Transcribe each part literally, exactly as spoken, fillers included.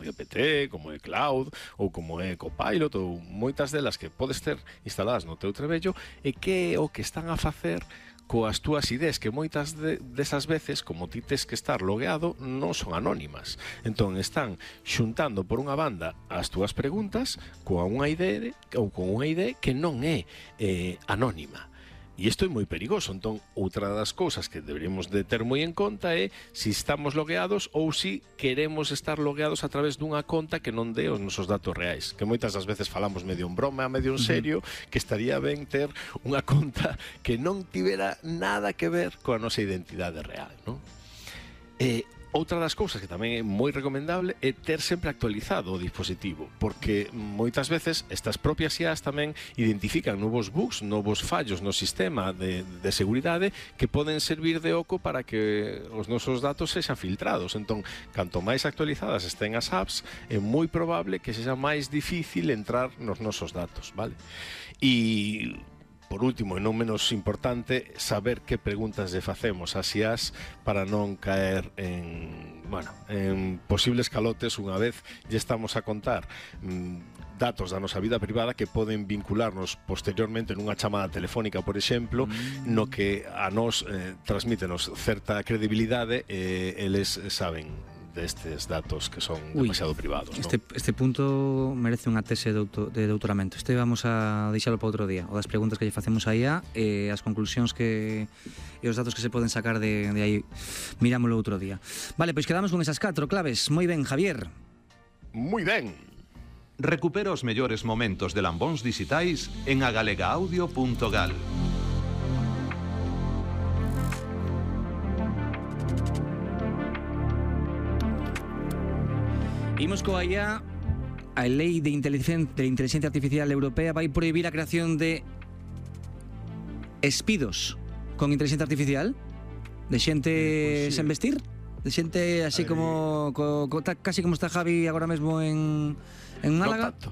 ChatGPT, como é Cloud, ou como é Copilot, ou moitas delas que podes ter instaladas no teu trebello, e que é o que están a facer coas túas ideas, que moitas de, desas veces, como ti tes que estar logueado, non son anónimas. Entón, están xuntando por unha banda as túas preguntas coa unha idea, ou con unha idea que non é eh, anónima. E isto é moi perigoso. Entón, outra das cousas que deberíamos de ter moi en conta é se estamos logueados ou se queremos estar logueados a través dunha conta que non dé os nosos datos reais. Que moitas das veces falamos medio en broma, medio en serio, uh-huh. que estaría ben ter unha conta que non tivera nada que ver coa nosa identidade real, non? Eh, Outra das cousas que tamén é moi recomendable é ter sempre actualizado o dispositivo, porque moitas veces estas propias I As tamén identifican novos bugs, novos fallos no sistema de, de seguridade que poden servir de oco para que os nosos datos sexan filtrados. Entón, canto máis actualizadas estén as apps, é moi probable que sexa máis difícil entrar nos nosos datos, vale? E por último, e non menos importante, saber que preguntas lle facemos ás I As para non caer en, bueno, en posibles calotes unha vez lle estamos a contar mmm, datos da nosa vida privada que poden vincularnos posteriormente nunha chamada telefónica, por exemplo, mm. no que a nos eh, transmítenos certa credibilidade e eh, eles saben destes datos que son Ui, demasiado privados, este, ¿no? Este punto merece unha tese de, auto, de doutoramento. Este vamos a deixalo para outro día. O das preguntas que lle facemos a I A e as conclusións que e os datos que se poden sacar de, de aí. Mirámoslo outro día. Vale, pois quedamos con esas catro claves. Moi ben, Javier. Moi ben. Recupera os mellores momentos de Lambóns Dixitais en agalegaudio punto gal. Imos coa I A. A Lei de Inteligencia Artificial Europea vai prohibir a creación de espidos con inteligencia artificial de xente eh, pues sí. sen vestir, de xente así ver, como co, co, ta, casi como está Javi agora mesmo en en Málaga. No tanto.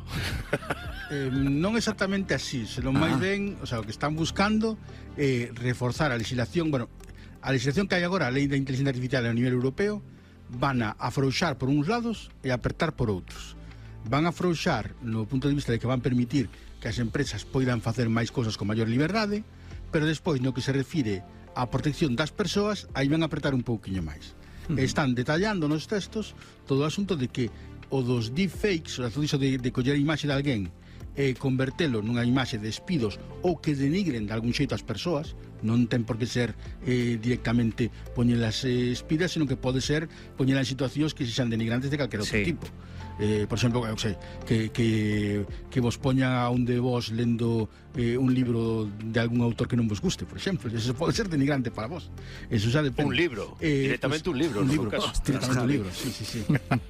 eh, non exactamente así, senón máis ben, o sea, o que están buscando é eh, reforzar a legislación, bueno, a legislación que hai agora, a Lei de Inteligencia Artificial a nivel europeo, van a afrouxar por uns lados e apertar por outros. Van a afrouxar no punto de vista de que van permitir que as empresas poidan facer máis cousas con maior liberdade, pero despois no que se refire á protección das persoas, aí van a apertar un pouquiño máis. Uh-huh. Están detallando nos textos todo o asunto de que o dos deepfakes, o iso de, de coller a imaxe de alguén e convertelo nunha imaxe de espidos ou que denigren de algún xeito as persoas, non ten por que ser eh, directamente poñelas eh, espidas, senón que pode ser poñelas en situacións que sexan denigrantes de calquer outro sí. tipo. Eh, por exemplo, eu sei, que, que, que vos poñan a un de vos lendo eh, un libro de algún autor que non vos guste, por exemplo. Eso pode ser denigrante para vos. Eso xa depende. Un libro, eh, directamente pues, un libro, un no libro, caso. Oh, directamente un libro, sí, sí, sí.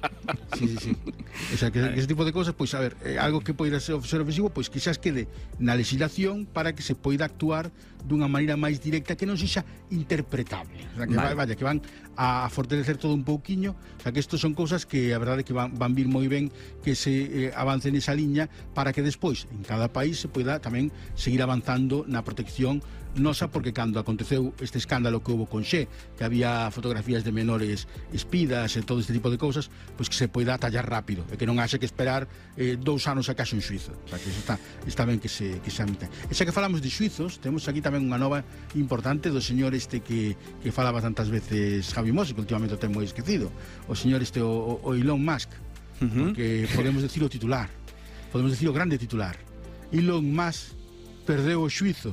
sí, sí, sí. O sea, que, que ese tipo de cosas, pois, pues, a ver, eh, algo que poida ser, ser ofensivo, pois pues, quizás quede na legislación para que se poida actuar dunha maneira máis directa que non sexa interpretable. O sea, que vale. vaya, que van a fortalecer todo un pouquiño. O sea, que estos son cousas que a verdade que van, van vir moi ben que se eh, avance nesa liña para que despois en cada país se poida tamén seguir avanzando na protección nosa, porque cando aconteceu este escándalo que houve con Xe, que había fotografías de menores espidas e todo este tipo de cousas, pois que se poida atallar rápido e que non haxe que esperar eh, dous anos a caso en xuizo. O sea, que eso está, está ben que se, que se amita. E xa que falamos de xuizos, temos aquí tamén unha nova importante do señor este que, que falaba tantas veces Javi Mos, que últimamente o ten moi esquecido, o señor este, o, o Elon Musk. Uh-huh. Porque podemos decir o titular, podemos decir o grande titular: Elon Musk perdeu o xuizo.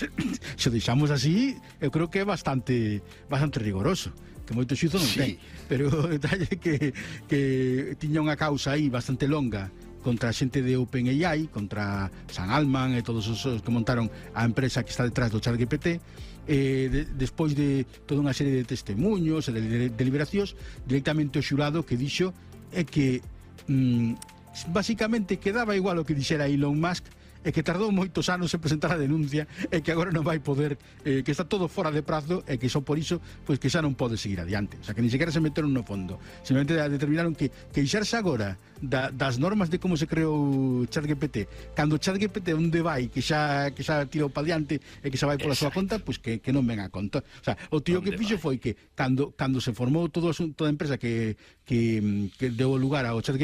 Se deixamos así, eu creo que é bastante bastante rigoroso, que moito xuizo non sí. ten, pero o detalle que, que tiña unha causa aí bastante longa contra a xente de OpenAI, contra Sam Altman e todos os que montaron a empresa que está detrás do ChatGPT. Eh, de, despois de toda unha serie de testemunhos e de, de deliberacións, directamente o xurado que dixo é que mm, basicamente quedaba igual o que dixera Elon Musk, e que tardou moitos anos en presentar a denuncia e que agora non vai poder, eh, que está todo fora de prazo e que só por iso pois que xa non pode seguir adiante. O sea, que ni sequera se meteron no fondo, simplemente determinaron que queixarse agora da, das normas de como se creou ChatGPT, cando ChatGPT onde vai, que xa que xa tirou pa diante e que xa vai pola súa conta, pois que, que non ven a conta. O sea, o tío que fixo foi que cando, cando se formou todo toda a empresa que, que, que deu lugar ao ChatGPT,